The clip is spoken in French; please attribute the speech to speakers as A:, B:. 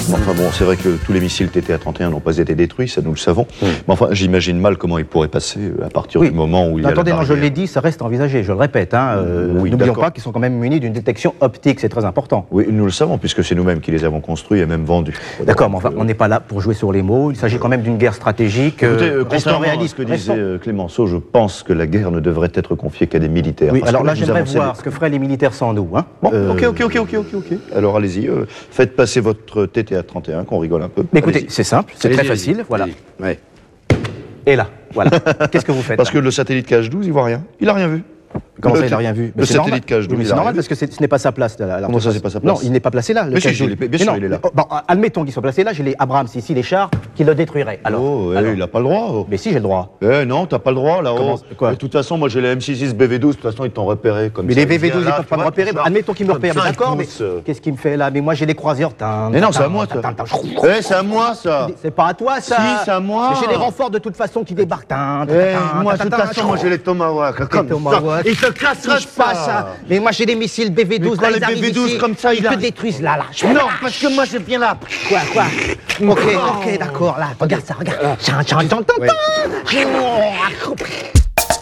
A: Enfin bon, c'est vrai que tous les missiles TTA-31 n'ont pas été détruits, ça nous le savons. Mais enfin, j'imagine mal comment ils pourraient passer à partir du moment où il y a
B: Attendez,
A: la
B: non, je
A: barrière.
B: l'ai dit, ça reste envisagé, je le répète.
A: Oui,
B: N'oublions
A: d'accord.
B: pas qu'ils sont quand même munis d'une détection optique, c'est très important.
A: Oui, nous le savons, puisque c'est nous-mêmes qui les avons construits et même vendus.
B: D'accord, mais enfin, on n'est pas là pour jouer sur les mots, il s'agit quand même d'une guerre stratégique.
A: Écoutez,
B: Restons
A: contrairement à ce
B: réalistes.
A: que disait Clémenceau, je pense que la guerre ne devrait être confiée qu'à des militaires.
B: Oui,
A: Parce
B: alors
A: que
B: là,
A: vous
B: j'aimerais
A: avancez
B: voir ce que feraient les militaires sans nous. Hein.
A: Bon, ok. Alors allez-y, faites passer votre TTA-31, qu'on rigole un peu.
B: Mais écoutez,
A: Allez-y.
B: c'est simple, c'est très facile, voilà.
C: Ouais.
B: Et là, voilà. Qu'est-ce que vous faites
A: Parce que
B: là
A: le satellite KH-12, il voit rien. Il a rien vu.
B: Comment ça, il n'a rien vu?
A: Le satellite KH-12,
B: Oui, mais
A: il
B: c'est
A: a rien
B: normal
A: vu.
B: parce que ce n'est pas sa place.
A: Comment ça, c'est pas sa place?
B: Non, il n'est pas placé là.
A: Mais si,
B: KH-12.
A: bien sûr,
B: non,
A: il est là.
B: Bon, admettons qu'il soit placé là, j'ai les Abrams ici, les chars, qui le détruiraient. Alors,
A: Oh, ouais,
B: alors.
A: il n'a pas le droit. Oh.
B: Mais si, j'ai le droit.
A: Eh non, t'as pas le droit là-haut.
B: Comment- quoi
A: De toute façon, moi j'ai les M66 BV12, de toute façon ils t'ont repéré comme
B: Mais
A: ça.
B: les VV12, ils ne
A: Là,
B: peuvent
A: tu
B: pas me
A: vois,
B: repérer.
A: tu vois.
B: Admettons qu'ils me
A: Comme
B: repèrent,
A: ça,
B: d'accord, mais
A: tous,
B: qu'est-ce qu'il me fait là? Mais moi j'ai les croiseurs.
A: Mais non, c'est à moi, ça. Eh, c'est à moi ça.
B: C'est pas à toi ça.
A: Si, c'est à moi.
B: Mais j'ai les renforts de toute façon qui débarquent.
A: Moi, de toute façon, moi j'ai les Tomahawks. Comme
B: Tomahawks.
A: ça. Il te cassera
B: Touche pas ça. Mais moi j'ai des missiles BV12
A: Mais
B: là,
A: quoi,
B: ils
A: les
B: arrivent
A: BV12
B: ici,
A: comme ça,
B: ils
A: il
B: te
A: arrive.
B: détruisent là.
A: Non, parce que moi j'ai bien là.
B: Quoi Ok, d'accord, là, regarde ça, regarde.